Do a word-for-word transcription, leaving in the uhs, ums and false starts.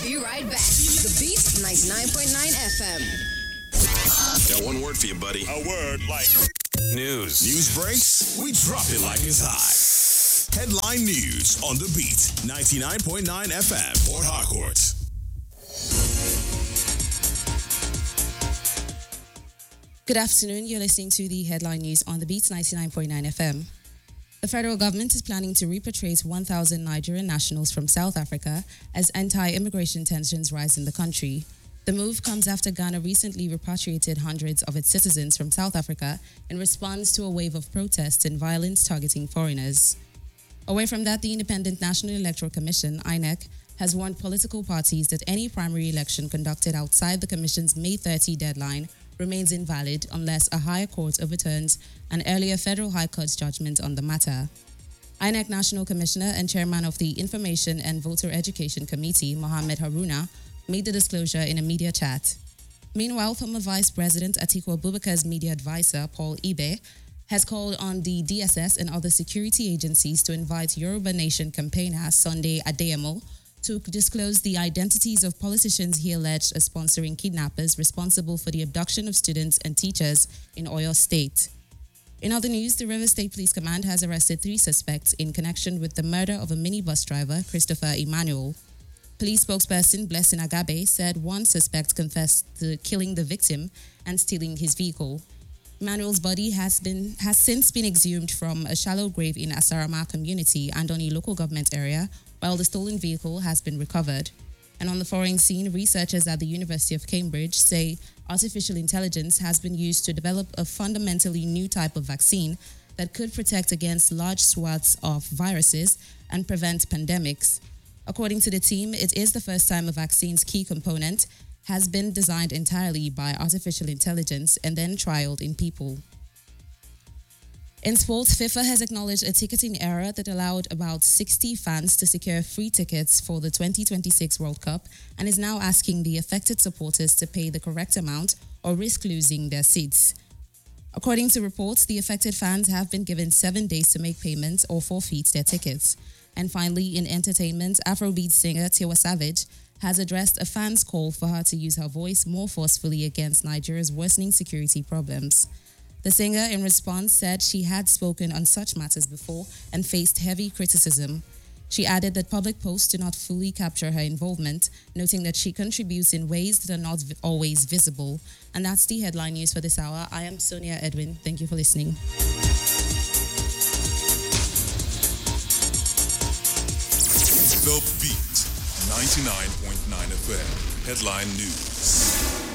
Be right back. The Beat ninety-nine point nine F M. Got one word for you, buddy. A word like News. news breaks. We drop it like it's hot. Headline news on the Beat ninety-nine point nine F M. Port Harcourt. Good afternoon. You're listening to the headline news on the Beat ninety-nine point nine F M. The federal government is planning to repatriate one thousand Nigerian nationals from South Africa as anti-immigration tensions rise in the country. The move comes after Ghana recently repatriated hundreds of its citizens from South Africa in response to a wave of protests and violence targeting foreigners. Away from that, the Independent National Electoral Commission, I N E C, has warned political parties that any primary election conducted outside the Commission's May thirtieth deadline remains invalid unless a higher court overturns an earlier federal high court's judgment on the matter. I N E C National Commissioner and Chairman of the Information and Voter Education Committee, Mohammed Haruna, made the disclosure in a media chat. Meanwhile, former Vice President Atiku Abubakar's media advisor, Paul Ibe, has called on the D S S and other security agencies to invite Yoruba Nation campaigner Sunday Adeyemo to disclose the identities of politicians he alleged as sponsoring kidnappers responsible for the abduction of students and teachers in Oyo State. In other news, the Rivers State Police Command has arrested three suspects in connection with the murder of a minibus driver, Christopher Emmanuel. Police spokesperson Blessing Agabe said one suspect confessed to killing the victim and stealing his vehicle. Emmanuel's body has been has since been exhumed from a shallow grave in Asarama community and on a local government area, while the stolen vehicle has been recovered. And on the foreign scene, researchers at the University of Cambridge say artificial intelligence has been used to develop a fundamentally new type of vaccine that could protect against large swaths of viruses and prevent pandemics. According to the team, it is the first time a vaccine's key component has been designed entirely by artificial intelligence and then trialed in people. In sports, FIFA has acknowledged a ticketing error that allowed about sixty fans to secure free tickets for the twenty twenty-six World Cup and is now asking the affected supporters to pay the correct amount or risk losing their seats. According to reports, the affected fans have been given seven days to make payments or forfeit their tickets. And finally, in entertainment, Afrobeat singer Tiwa Savage has addressed a fan's call for her to use her voice more forcefully against Nigeria's worsening security problems. The singer, in response, said she had spoken on such matters before and faced heavy criticism. She added that public posts do not fully capture her involvement, noting that she contributes in ways that are not v- always visible. And that's the headline news for this hour. I am Sonia Edwin. Thank you for listening. The Beat ninety-nine point nine F M. Headline news.